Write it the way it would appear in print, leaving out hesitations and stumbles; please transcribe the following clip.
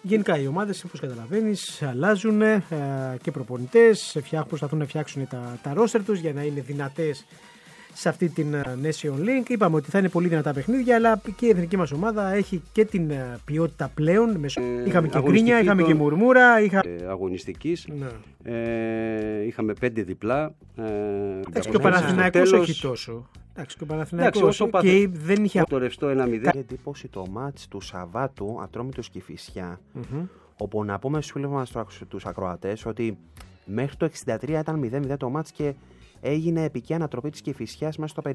Γενικά οι ομάδες, όπως καταλαβαίνεις, αλλάζουν και προπονητές, προσπαθούν να φτιάξουν τα ρόστερ τους για να είναι δυνατές σε αυτή την Nation League. Είπαμε ότι θα είναι πολύ δυνατά παιχνίδια, αλλά και η εθνική μας ομάδα έχει και την ποιότητα πλέον. Είχαμε και γκρίνια, είχαμε και μουρμούρα. Αγωνιστικής. Ναι. Είχαμε 5 διπλά. Εντάξει, και ο Παναθηναϊκός όχι τόσο. Εντάξει, και ο Παναθηναϊκός και δεν είχε το ρευστό 1-0. Έχει εντύπωση το μάτς του Σαββάτου, Ατρόμητος Κηφισιά, όπου να πούμε στους φίλους μας τους ακροατές ότι μέχρι το 63 ήταν 0-0 το μάτς και έγινε επική ανατροπή της Κηφισιάς μέσα στο